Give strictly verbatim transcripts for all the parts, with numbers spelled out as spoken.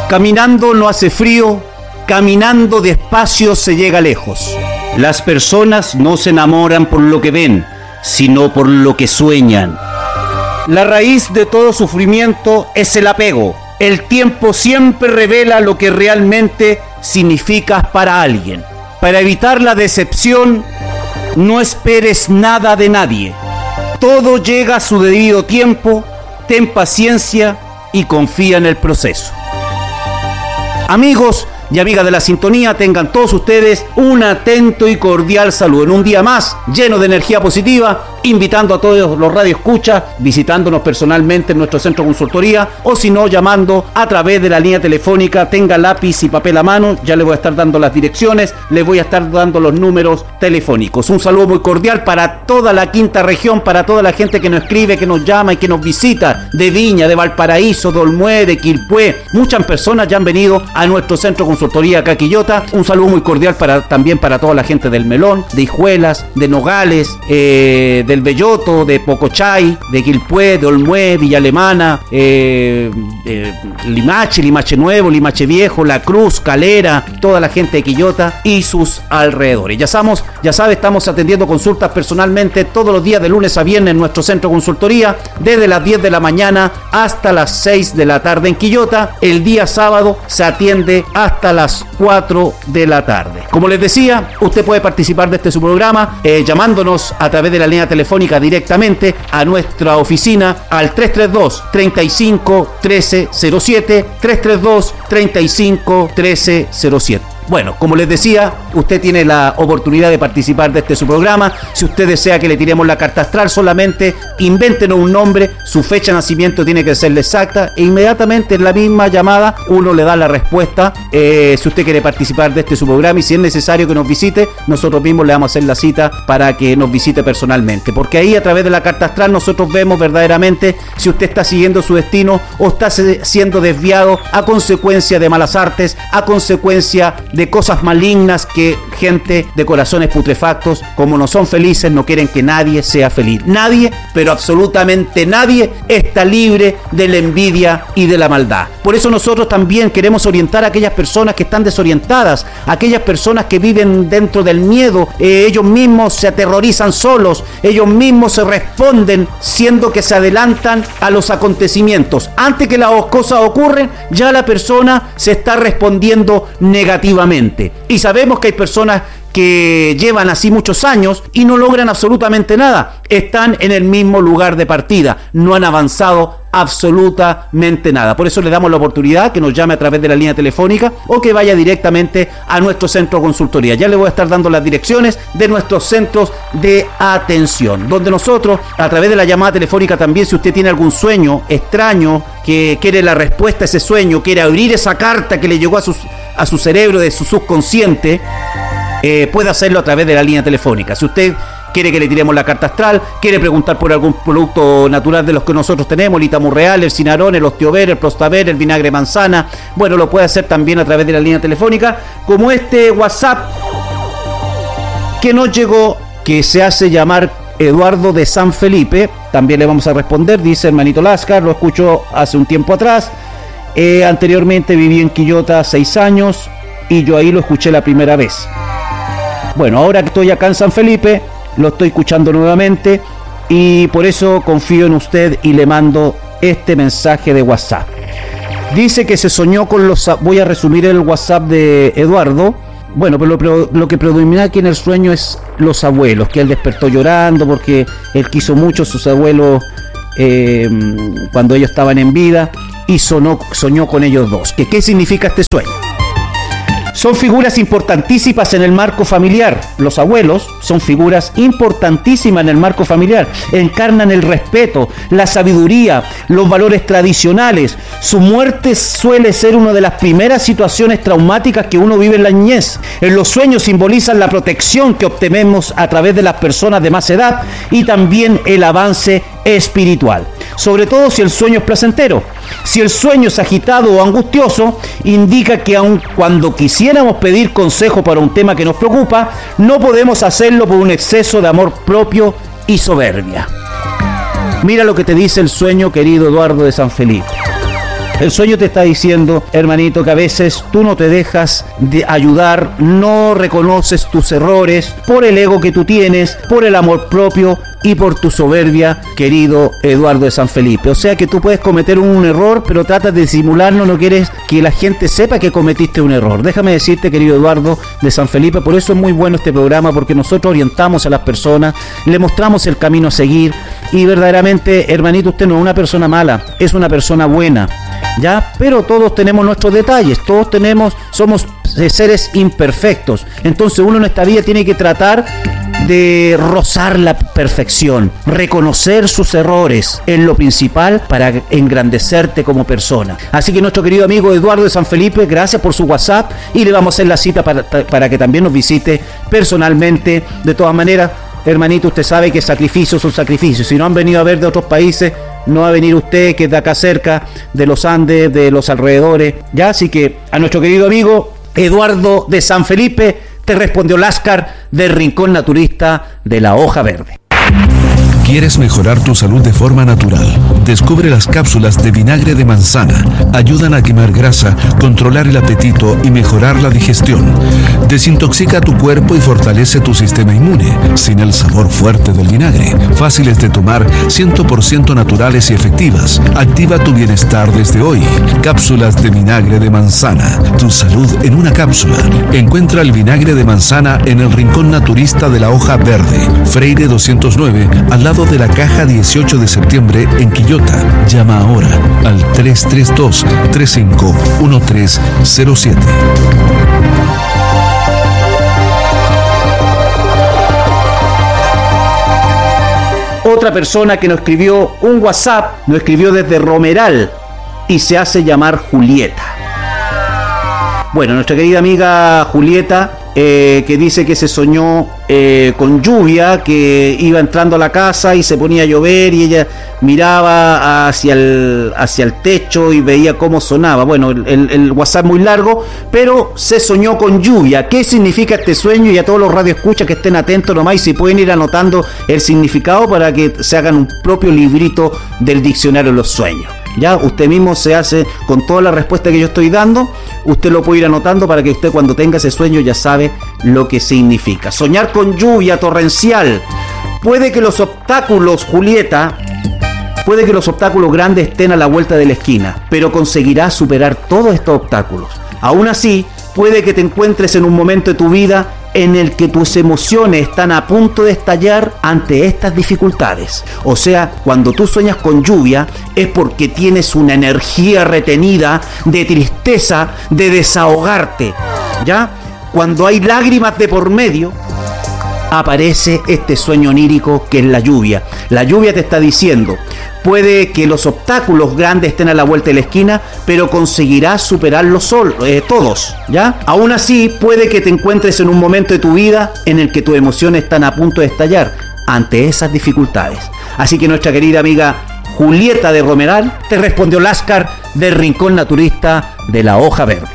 Caminando no hace frío, caminando despacio se llega lejos. Las personas no se enamoran por lo que ven, sino por lo que sueñan. La raíz de todo sufrimiento es el apego. El tiempo siempre revela lo que realmente significas para alguien. Para evitar la decepción, no esperes nada de nadie. Todo llega a su debido tiempo, ten paciencia y confía en el proceso. Amigos y amigas de la sintonía, tengan todos ustedes un atento y cordial saludo en un día más lleno de energía positiva, invitando a todos los radioescuchas, visitándonos personalmente en nuestro centro de consultoría o si no, llamando a través de la línea telefónica. Tenga lápiz y papel a mano, ya le voy a estar dando las direcciones, les voy a estar dando los números telefónicos. Un saludo muy cordial para toda la quinta región, para toda la gente que nos escribe, que nos llama y que nos visita de Viña, de Valparaíso, de Olmué, de Quilpué. Muchas personas ya han venido a nuestro centro de consultoría acá Quillota. Un saludo muy cordial para, también para toda la gente del Melón, de Hijuelas, de Nogales, eh, del Belloto, de Pocochay, de Quilpué, de Olmué, Villa Alemana, eh, eh, Limache, Limache Nuevo, Limache Viejo, La Cruz, Calera, toda la gente de Quillota y sus alrededores. Ya sabemos, ya sabe, estamos atendiendo consultas personalmente todos los días de lunes a viernes en nuestro centro de consultoría, desde las diez de la mañana hasta las seis de la tarde en Quillota. El día sábado se atiende hasta las cuatro de la tarde. Como les decía, usted puede participar de este su programa eh, llamándonos a través de la línea telefónica directamente a nuestra oficina al tres tres dos, treinta y cinco, trece cero siete, tres tres dos, treinta y cinco, trece cero siete. Bueno, como les decía, usted tiene la oportunidad de participar de este su programa. Si usted desea que le tiremos la carta astral, solamente invéntenos un nombre, su fecha de nacimiento tiene que ser exacta e inmediatamente en la misma llamada uno le da la respuesta. Eh, si usted quiere participar de este su programa y si es necesario que nos visite, nosotros mismos le vamos a hacer la cita para que nos visite personalmente. Porque ahí a través de la carta astral nosotros vemos verdaderamente si usted está siguiendo su destino o está siendo desviado a consecuencia de malas artes, a consecuencia de cosas malignas que gente de corazones putrefactos, como no son felices, no quieren que nadie sea feliz. Nadie, pero absolutamente nadie está libre de la envidia y de la maldad. Por eso nosotros también queremos orientar a aquellas personas que están desorientadas, a aquellas personas que viven dentro del miedo. Eh, ellos mismos se aterrorizan solos, ellos mismos se responden siendo que se adelantan a los acontecimientos. Antes que las cosas ocurren, ya la persona se está respondiendo negativamente. Y sabemos que hay personas que llevan así muchos años y no logran absolutamente nada. Están en el mismo lugar de partida, no han avanzado absolutamente nada. Por eso le damos la oportunidad que nos llame a través de la línea telefónica o que vaya directamente a nuestro centro de consultoría. Ya le voy a estar dando las direcciones de nuestros centros de atención, donde nosotros, a través de la llamada telefónica también, si usted tiene algún sueño extraño, que quiere la respuesta a ese sueño, quiere abrir esa carta que le llegó a su, a su cerebro de su subconsciente, eh, puede hacerlo a través de la línea telefónica. Si usted quiere que le tiremos la carta astral, quiere preguntar por algún producto natural de los que nosotros tenemos, el Itamurreal, el Cinarón, el Osteover, el Prostaver, el vinagre manzana, bueno, lo puede hacer también a través de la línea telefónica, como este WhatsApp que nos llegó, que se hace llamar Eduardo de San Felipe. También le vamos a responder. Dice: hermanito Lascar, lo escucho hace un tiempo atrás, eh, anteriormente viví en Quillota seis años y yo ahí lo escuché la primera vez. Bueno, ahora que estoy acá en San Felipe, lo estoy escuchando nuevamente y por eso confío en usted y le mando este mensaje de WhatsApp. Dice que se soñó con los... Voy a resumir el WhatsApp de Eduardo. Bueno, pero lo, lo que predomina aquí en el sueño es los abuelos, que él despertó llorando porque él quiso mucho a sus abuelos eh, cuando ellos estaban en vida y sonó, soñó con ellos dos. ¿Qué, qué significa este sueño? Son figuras importantísimas en el marco familiar. Los abuelos son figuras importantísimas en el marco familiar. Encarnan el respeto, la sabiduría, los valores tradicionales. Su muerte suele ser una de las primeras situaciones traumáticas que uno vive en la niñez. En los sueños simbolizan la protección que obtenemos a través de las personas de más edad y también el avance espiritual. Sobre todo si el sueño es placentero. Si el sueño es agitado o angustioso, indica que aun cuando quisiéramos pedir consejo para un tema que nos preocupa, no podemos hacerlo por un exceso de amor propio y soberbia. Mira lo que te dice el sueño, querido Eduardo de San Felipe. El sueño te está diciendo, hermanito, que a veces tú no te dejas de ayudar, no reconoces tus errores por el ego que tú tienes, por el amor propio y por tu soberbia, querido Eduardo de San Felipe. O sea que tú puedes cometer un error, pero tratas de disimularlo, no quieres que la gente sepa que cometiste un error. Déjame decirte, querido Eduardo de San Felipe, por eso es muy bueno este programa, porque nosotros orientamos a las personas, le mostramos el camino a seguir y verdaderamente, hermanito, usted no es una persona mala, es una persona buena, ¿ya? Pero todos tenemos nuestros detalles, todos tenemos, somos seres imperfectos. Entonces uno en esta vida tiene que tratar de rozar la perfección, reconocer sus errores en lo principal para engrandecerte como persona. Así que nuestro querido amigo Eduardo de San Felipe, gracias por su WhatsApp y le vamos a hacer la cita para, para que también nos visite personalmente. De todas maneras, hermanito, usted sabe que sacrificios son sacrificios. Si no han venido a ver de otros países, no va a venir usted, que es de acá cerca, de los Andes, de los alrededores, ¿ya? Así que a nuestro querido amigo Eduardo de San Felipe te respondió Láscar del Rincón Naturista de la Hoja Verde. ¿Quieres mejorar tu salud de forma natural? Descubre las cápsulas de vinagre de manzana. Ayudan a quemar grasa, controlar el apetito y mejorar la digestión. Desintoxica tu cuerpo y fortalece tu sistema inmune, sin el sabor fuerte del vinagre. Fáciles de tomar, cien por ciento naturales y efectivas. Activa tu bienestar desde hoy. Cápsulas de vinagre de manzana. Tu salud en una cápsula. Encuentra el vinagre de manzana en el Rincón Naturista de la Hoja Verde, Freire doscientos nueve, al lado de la caja dieciocho de septiembre en Quillota. Llama ahora al tres tres dos, tres cinco uno tres cero siete. Otra persona que nos escribió un WhatsApp, nos escribió desde Romeral y se hace llamar Julieta. Bueno, nuestra querida amiga Julieta, eh, que dice que se soñó eh, con lluvia, que iba entrando a la casa y se ponía a llover y ella miraba hacia el, hacia el techo y veía cómo sonaba. Bueno, el, el, el WhatsApp muy largo, pero se soñó con lluvia. ¿Qué significa este sueño? Y a todos los radioescuchas que estén atentos nomás y si pueden ir anotando el significado para que se hagan un propio librito del diccionario de los sueños. Ya, usted mismo se hace con toda la respuesta que yo estoy dando, usted lo puede ir anotando para que usted cuando tenga ese sueño ya sabe lo que significa. Soñar con lluvia torrencial. Puede que los obstáculos, Julieta, puede que los obstáculos grandes estén a la vuelta de la esquina, pero conseguirás superar todos estos obstáculos. Aún así, puede que te encuentres en un momento de tu vida en el que tus emociones están a punto de estallar ante estas dificultades. O sea, cuando tú sueñas con lluvia es porque tienes una energía retenida de tristeza, de desahogarte, ¿ya? Cuando hay lágrimas de por medio, aparece este sueño onírico que es la lluvia. La lluvia te está diciendo, puede que los obstáculos grandes estén a la vuelta de la esquina, pero conseguirás superarlos sol, eh, todos, ¿ya? Aún así, puede que te encuentres en un momento de tu vida en el que tus emociones están a punto de estallar ante esas dificultades. Así que nuestra querida amiga Julieta de Romeral te respondió Láscar del Rincón Naturista de la Hoja Verde.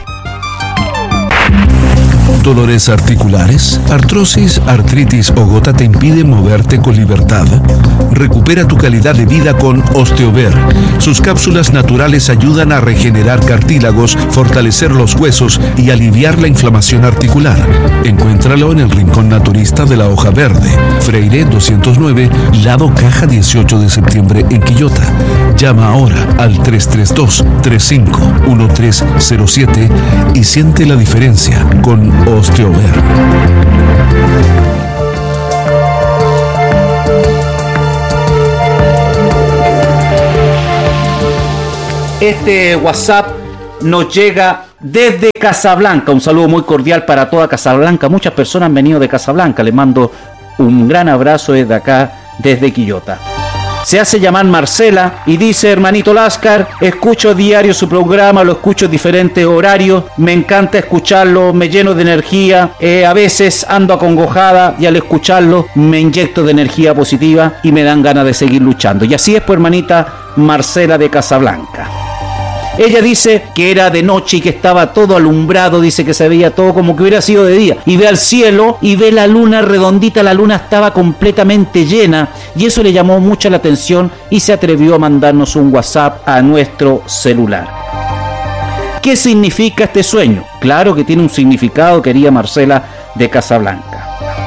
¿Dolores articulares? ¿Artrosis, artritis o gota te impiden moverte con libertad? Recupera tu calidad de vida con Osteover. Sus cápsulas naturales ayudan a regenerar cartílagos, fortalecer los huesos y aliviar la inflamación articular. Encuéntralo en el Rincón Naturista de la Hoja Verde, Freire doscientos nueve, lado caja dieciocho de septiembre en Quillota. Llama ahora al tres tres dos, tres cinco uno tres cero siete y siente la diferencia con Osteover. Este WhatsApp nos llega desde Casablanca. Un saludo muy cordial para toda Casablanca. Muchas personas han venido de Casablanca. Les mando un gran abrazo desde acá, desde Quillota. Se hace llamar Marcela y dice: hermanito Láscar, escucho diario su programa, lo escucho en diferentes horarios, me encanta escucharlo, me lleno de energía, eh, a veces ando acongojada y al escucharlo me inyecto de energía positiva y me dan ganas de seguir luchando. Y así es, pues, hermanita Marcela de Casablanca. Ella dice que era de noche y que estaba todo alumbrado, dice que se veía todo como que hubiera sido de día. Y ve al cielo y ve la luna redondita, la luna estaba completamente llena y eso le llamó mucho la atención y se atrevió a mandarnos un WhatsApp a nuestro celular. ¿Qué significa este sueño? Claro que tiene un significado, querida Marcela de Casablanca.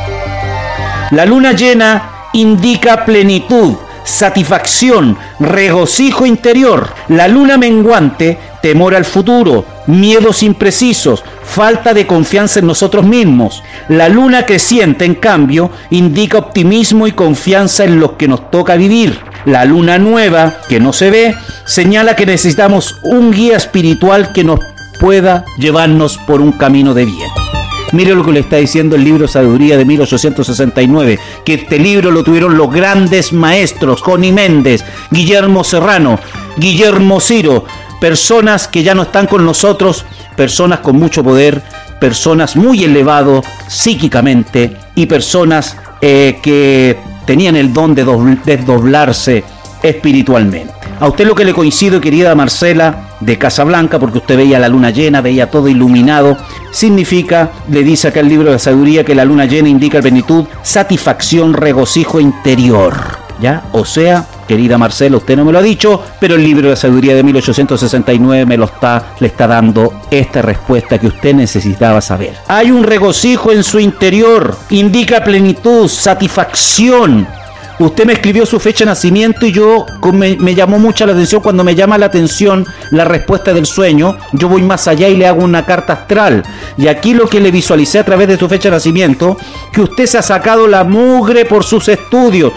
La luna llena indica plenitud, satisfacción, regocijo interior. La luna menguante, temor al futuro, miedos imprecisos, falta de confianza en nosotros mismos. La luna creciente, en cambio, indica optimismo y confianza en lo que nos toca vivir. La luna nueva, que no se ve, señala que necesitamos un guía espiritual que nos pueda llevarnos por un camino de bien. Mire lo que le está diciendo el libro Sabiduría de mil ochocientos sesenta y nueve, que este libro lo tuvieron los grandes maestros, Joni Méndez, Guillermo Serrano, Guillermo Ciro, personas que ya no están con nosotros, personas con mucho poder, personas muy elevados psíquicamente y personas eh, que tenían el don de desdoblarse espiritualmente. A usted lo que le coincido, querida Marcela de Casablanca, porque usted veía la luna llena, veía todo iluminado, significa, le dice acá el libro de sabiduría, que la luna llena indica plenitud, satisfacción, regocijo interior. ¿Ya? O sea, querida Marcela, usted no me lo ha dicho, pero el libro de sabiduría de mil ochocientos sesenta y nueve me lo está, le está dando esta respuesta que usted necesitaba saber. Hay un regocijo en su interior, indica plenitud, satisfacción. Usted me escribió su fecha de nacimiento y yo me, me llamó mucho la atención. Cuando me llama la atención la respuesta del sueño, yo voy más allá y le hago una carta astral. Y aquí lo que le visualicé a través de su fecha de nacimiento, que usted se ha sacado la mugre por sus estudios.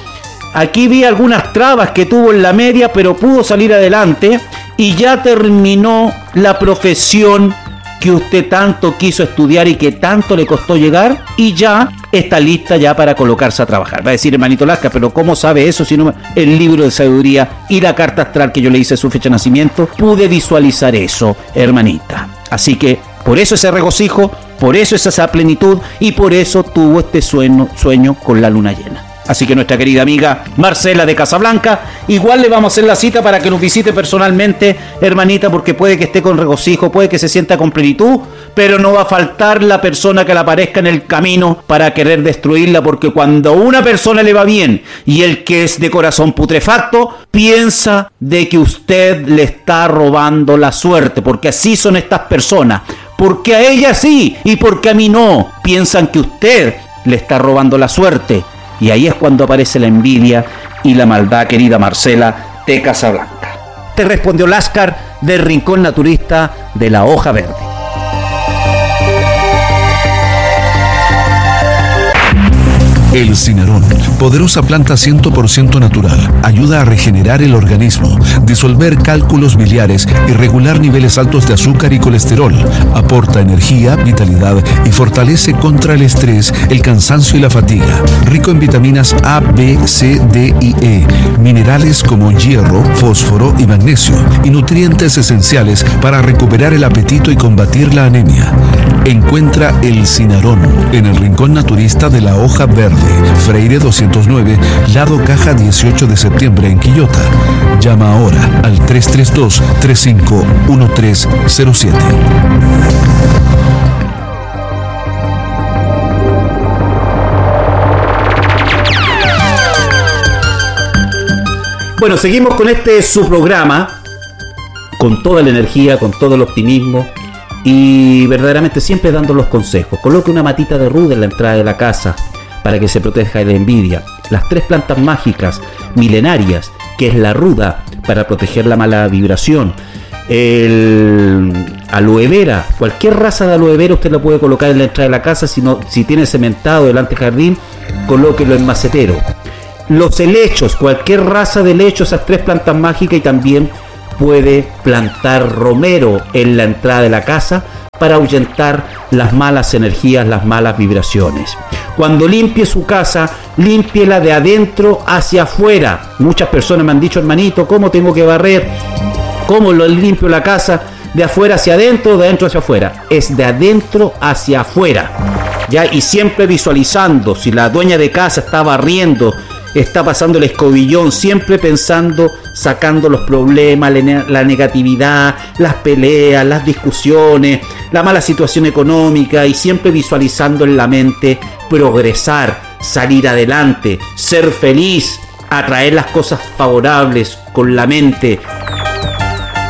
Aquí vi algunas trabas que tuvo en la media, pero pudo salir adelante y ya terminó la profesión que usted tanto quiso estudiar y que tanto le costó llegar, y ya está lista ya para colocarse a trabajar. Va a decir, hermanito Lasca, pero ¿cómo sabe eso si no el libro de sabiduría y la carta astral que yo le hice su fecha de nacimiento? Pude visualizar eso, hermanita. Así que por eso ese regocijo, por eso esa plenitud y por eso tuvo este sueño, sueño con la luna llena. Así que nuestra querida amiga Marcela de Casablanca, igual le vamos a hacer la cita para que nos visite personalmente, hermanita, porque puede que esté con regocijo, puede que se sienta con plenitud, pero no va a faltar la persona que le aparezca en el camino para querer destruirla, porque cuando a una persona le va bien y el que es de corazón putrefacto piensa de que usted le está robando la suerte, porque así son estas personas, porque a ella sí y porque a mí no, piensan que usted le está robando la suerte. Y ahí es cuando aparece la envidia y la maldad, querida Marcela de Casablanca. Te respondió Láscar del Rincón Naturista de la Hoja Verde. El cinerón, poderosa planta cien por ciento natural, ayuda a regenerar el organismo, disolver cálculos biliares y regular niveles altos de azúcar y colesterol. Aporta energía, vitalidad y fortalece contra el estrés, el cansancio y la fatiga. Rico en vitaminas A, B, C, D y E, minerales como hierro, fósforo y magnesio, y nutrientes esenciales para recuperar el apetito y combatir la anemia. Encuentra el cinerón en el Rincón Naturista de la Hoja Verde, Freire doscientos nueve, lado Caja dieciocho de septiembre en Quillota. Llama ahora al tres tres dos, tres cinco uno tres cero siete. Bueno, seguimos con este su programa, con toda la energía, con todo el optimismo y verdaderamente siempre dando los consejos. Coloque una matita de ruda en la entrada de la casa para que se proteja de la envidia. Las tres plantas mágicas milenarias, que es la ruda para proteger la mala vibración, el aloe vera, cualquier raza de aloe vera usted lo puede colocar en la entrada de la casa. Si, no, si tiene cementado el antejardín, colóquelo en macetero. Los helechos, cualquier raza de helecho, esas tres plantas mágicas, y también puede plantar romero en la entrada de la casa para ahuyentar las malas energías, las malas vibraciones. Cuando limpie su casa, límpiela de adentro hacia afuera. Muchas personas me han dicho, hermanito, ¿cómo tengo que barrer? ¿Cómo lo limpio la casa? ¿De afuera hacia adentro o de adentro hacia afuera? Es de adentro hacia afuera, ¿ya? Y siempre visualizando, si la dueña de casa está barriendo, está pasando el escobillón, siempre pensando, sacando los problemas, la negatividad, las peleas, las discusiones, la mala situación económica, y siempre visualizando en la mente progresar, salir adelante, ser feliz, atraer las cosas favorables con la mente.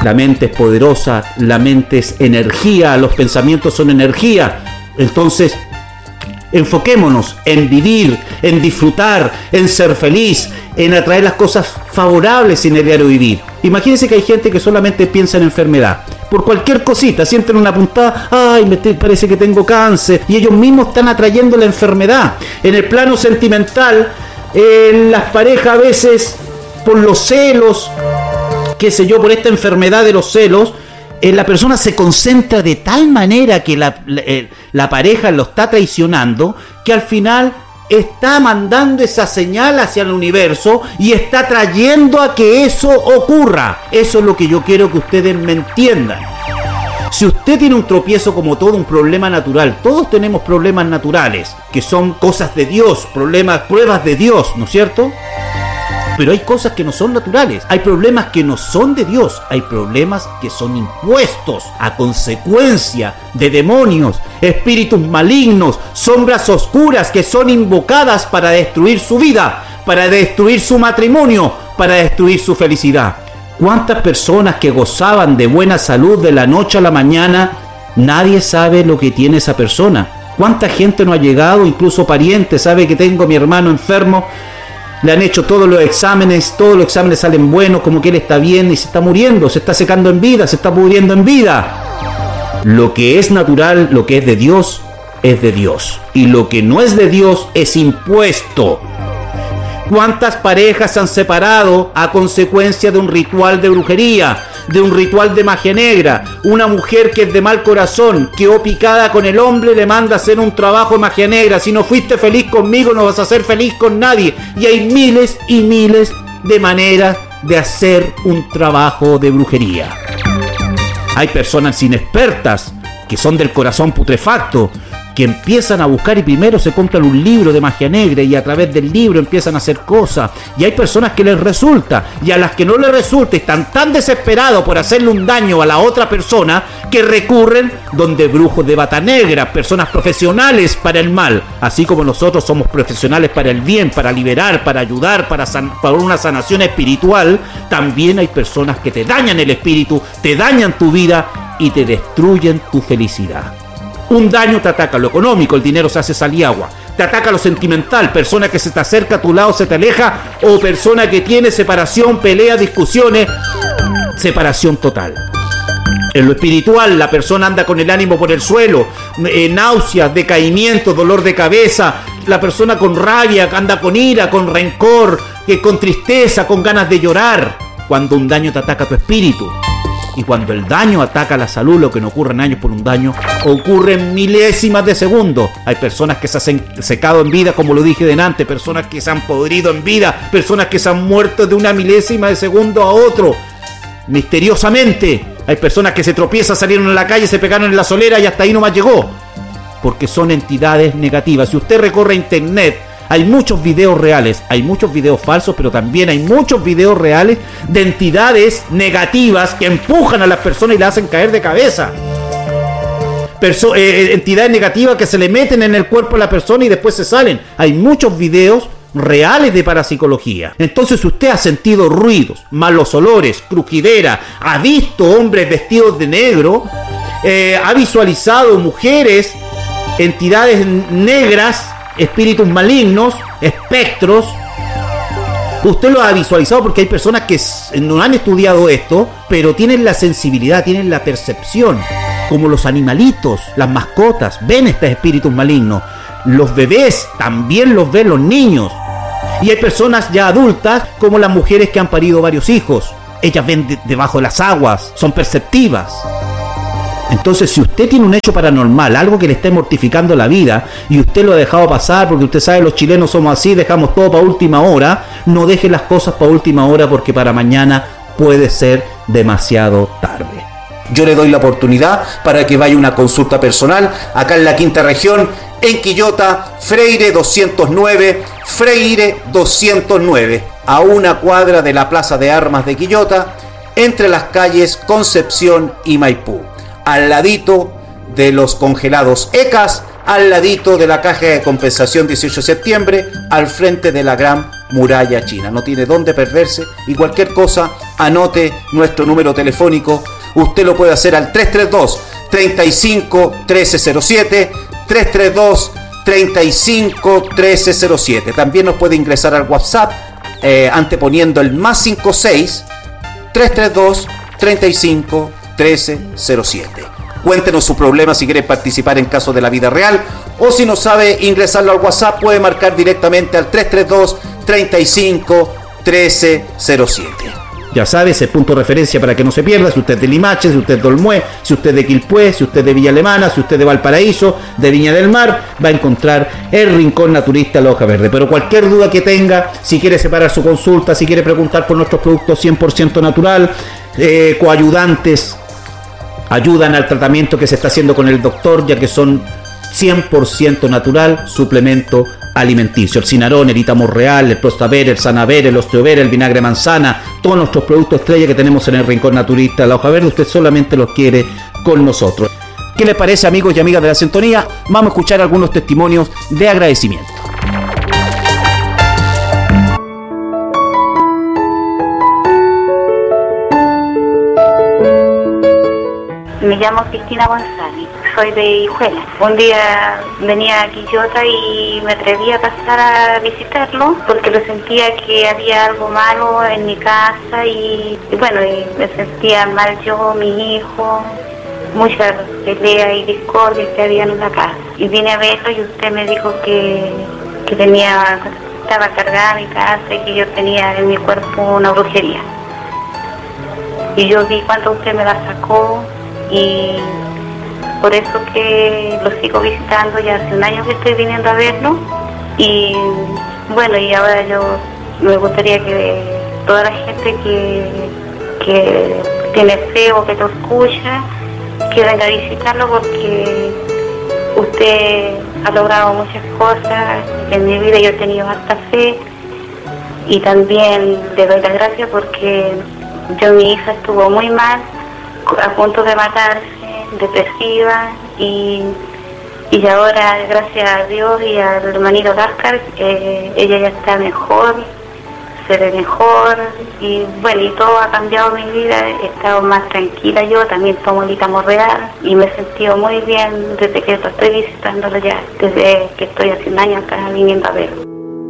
La mente es poderosa, la mente es energía, los pensamientos son energía. Entonces, enfoquémonos en vivir, en disfrutar, en ser feliz, en atraer las cosas favorables en el diario vivir. Imagínense que hay gente que solamente piensa en enfermedad. Por cualquier cosita, sienten una puntada, ay, me te, parece que tengo cáncer, y ellos mismos están atrayendo la enfermedad. En el plano sentimental, eh, las parejas a veces, por los celos, qué sé yo, por esta enfermedad de los celos, eh, la persona se concentra de tal manera que la, la, eh, la pareja lo está traicionando, que al final está mandando esa señal hacia el universo y está trayendo a que eso ocurra. Eso es lo que yo quiero que ustedes me entiendan. Si usted tiene un tropiezo como todo, un problema natural, todos tenemos problemas naturales, que son cosas de Dios, problemas, pruebas de Dios, ¿no es cierto? Pero hay cosas que no son naturales, hay problemas que no son de Dios, hay problemas que son impuestos a consecuencia de demonios, espíritus malignos, sombras oscuras que son invocadas para destruir su vida, para destruir su matrimonio, para destruir su felicidad. ¿Cuántas personas que gozaban de buena salud de la noche a la mañana, nadie sabe lo que tiene esa persona? ¿Cuánta gente no ha llegado, incluso parientes, sabe que tengo a mi hermano enfermo? Le han hecho todos los exámenes, todos los exámenes salen buenos, como que él está bien y se está muriendo, se está secando en vida, se está pudriendo en vida. Lo que es natural, lo que es de Dios, es de Dios. Y lo que no es de Dios es impuesto. ¿Cuántas parejas se han separado a consecuencia de un ritual de brujería, de un ritual de magia negra? Una mujer que es de mal corazón, quedó picada con el hombre, le manda a hacer un trabajo de magia negra. Si no fuiste feliz conmigo, no vas a ser feliz con nadie. Y hay miles y miles de maneras de hacer un trabajo de brujería. Hay personas inexpertas que son del corazón putrefacto, que empiezan a buscar y primero se compran un libro de magia negra y a través del libro empiezan a hacer cosas, y hay personas que les resulta, y a las que no les resulta están tan desesperados por hacerle un daño a la otra persona que recurren donde brujos de bata negra, personas profesionales para el mal, así como nosotros somos profesionales para el bien, para liberar, para ayudar, para, san- para una sanación espiritual. También hay personas que te dañan el espíritu, te dañan tu vida y te destruyen tu felicidad. Un daño te ataca lo económico, el dinero se hace sal y agua. Te ataca lo sentimental, persona que se te acerca a tu lado se te aleja, o persona que tiene separación, pelea, discusiones, separación total. En lo espiritual, la persona anda con el ánimo por el suelo, eh, náuseas, decaimiento, dolor de cabeza. La persona con rabia, anda con ira, con rencor, que con tristeza, con ganas de llorar. Cuando un daño te ataca a tu espíritu. Y cuando el daño ataca a la salud, lo que no ocurre en años por un daño, ocurre en milésimas de segundo. Hay personas que se han secado en vida, como lo dije delante, personas que se han podrido en vida, personas que se han muerto de una milésima de segundo a otro, misteriosamente. Hay personas que se tropiezan, salieron a la calle, se pegaron en la solera y hasta ahí nomás llegó, porque son entidades negativas. Si usted recorre internet, hay muchos videos reales, hay muchos videos falsos, pero también hay muchos videos reales de entidades negativas que empujan a las personas y las hacen caer de cabeza. Perso- eh, entidades negativas que se le meten en el cuerpo a la persona y después se salen. Hay muchos videos reales de parapsicología. Entonces, si usted ha sentido ruidos, malos olores, crujidera, ha visto hombres vestidos de negro, eh, ha visualizado mujeres, entidades negras, espíritus malignos, espectros, usted lo ha visualizado, porque hay personas que no han estudiado esto, pero tienen la sensibilidad, tienen la percepción, como los animalitos, las mascotas, ven estos espíritus malignos. Los bebés también los ven los niños. Y hay personas ya adultas, como las mujeres que han parido varios hijos. Ellas ven de- debajo de las aguas, son perceptivas. Entonces, si usted tiene un hecho paranormal, algo que le está mortificando la vida, y usted lo ha dejado pasar, porque usted sabe, los chilenos somos así, dejamos todo para última hora, no deje las cosas para última hora, porque para mañana puede ser demasiado tarde. Yo le doy la oportunidad para que vaya a una consulta personal, acá en la quinta región, en Quillota, Freire doscientos nueve, Freire doscientos nueve, a una cuadra de la Plaza de Armas de Quillota, entre las calles Concepción y Maipú, al ladito de los congelados E C A S, al ladito de la caja de compensación dieciocho de septiembre, al frente de la gran Muralla China. No tiene dónde perderse y cualquier cosa, anote nuestro número telefónico. Usted lo puede hacer al tres tres dos, treinta y cinco, trece cero siete, tres tres dos, treinta y cinco, trece cero siete. También nos puede ingresar al WhatsApp eh, anteponiendo el más cincuenta y seis, tres tres dos, treinta y cinco, trece cero siete. Cuéntenos su problema si quiere participar en casos de la vida real, o si no sabe ingresarlo al WhatsApp puede marcar directamente al tres tres dos, treinta y cinco, trece cero siete. Ya sabe, ese punto de referencia para que no se pierda. Si usted es de Limache, si usted es de Olmué, si usted es de Quilpué, si usted es de Villa Alemana, si usted es de Valparaíso, de Viña del Mar, va a encontrar el Rincón Naturista La Hoja Verde. Pero cualquier duda que tenga, si quiere separar su consulta, si quiere preguntar por nuestros productos cien por ciento natural, eh, coayudantes, ayudan al tratamiento que se está haciendo con el doctor, ya que son cien por ciento natural, suplemento alimenticio. El Cinarón, el Ítamo Real, el Prostaver, el Sanaver, el Osteover, el vinagre manzana, todos nuestros productos estrella que tenemos en el Rincón Naturista La Hoja Verde, usted solamente los quiere con nosotros. ¿Qué les parece, amigos y amigas de la sintonía? Vamos a escuchar algunos testimonios de agradecimiento. Me llamo Cristina González, soy de Hijuela. Un día venía a Quillota y me atreví a pasar a visitarlo porque lo sentía que había algo malo en mi casa y, y bueno, y me sentía mal yo, mi hijo, muchas peleas y discordias que había en la casa. Y vine a verlo y usted me dijo que, que tenía, estaba cargada mi casa y que yo tenía en mi cuerpo una brujería. Y yo vi cuando usted me la sacó. Y por eso que lo sigo visitando, ya hace un año que estoy viniendo a verlo. Y bueno, y ahora yo me gustaría que toda la gente que, que tiene fe o que lo escucha, que venga a visitarlo porque usted ha logrado muchas cosas. En mi vida yo he tenido harta fe y también le doy las gracias porque yo, mi hija estuvo muy mal, a punto de matarse, depresiva, y, y ahora, gracias a Dios y al hermanito Láscar, eh, ella ya está mejor, se ve mejor, y bueno, y todo ha cambiado mi vida, he estado más tranquila yo, también tomo el Ítamo Real, y me he sentido muy bien desde que lo estoy visitándolo ya, desde que estoy hace un año acá viniendo a verlo.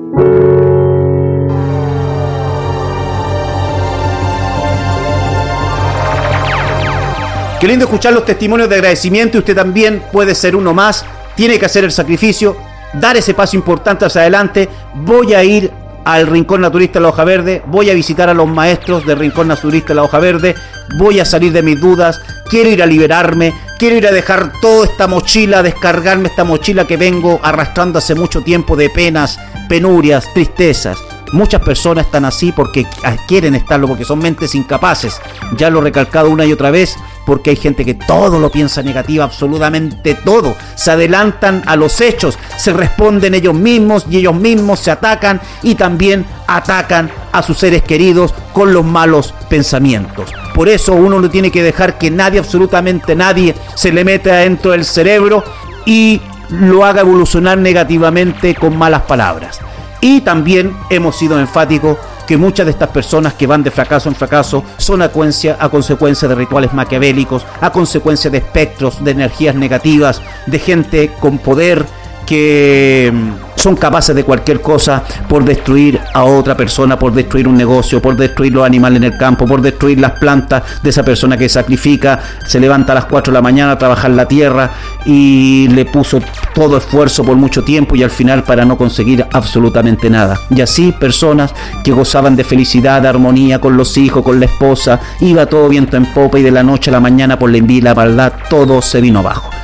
Qué lindo escuchar los testimonios de agradecimiento, y usted también puede ser uno más. Tiene que hacer el sacrificio, dar ese paso importante hacia adelante. Voy a ir al Rincón Naturista La Hoja Verde, voy a visitar a los maestros del Rincón Naturista La Hoja Verde, voy a salir de mis dudas, quiero ir a liberarme, quiero ir a dejar toda esta mochila, descargarme esta mochila que vengo arrastrando hace mucho tiempo de penas, penurias, tristezas. Muchas personas están así porque quieren estarlo, porque son mentes incapaces. Ya lo he recalcado una y otra vez, porque hay gente que todo lo piensa negativo, absolutamente todo. Se adelantan a los hechos, se responden ellos mismos y ellos mismos se atacan y también atacan a sus seres queridos con los malos pensamientos. Por eso uno no tiene que dejar que nadie, absolutamente nadie, se le meta dentro del cerebro y lo haga evolucionar negativamente con malas palabras. Y también hemos sido enfáticos que muchas de estas personas que van de fracaso en fracaso son a consecuencia, a consecuencia de rituales maquiavélicos, a consecuencia de espectros, de energías negativas, de gente con poder que son capaces de cualquier cosa por destruir a otra persona, por destruir un negocio, por destruir los animales en el campo, por destruir las plantas de esa persona que sacrifica, se levanta a las cuatro de la mañana a trabajar la tierra y le puso todo esfuerzo por mucho tiempo y al final para no conseguir absolutamente nada. Y así personas que gozaban de felicidad, de armonía con los hijos, con la esposa, iba todo viento en popa y de la noche a la mañana por la envidia y la maldad todo se vino abajo.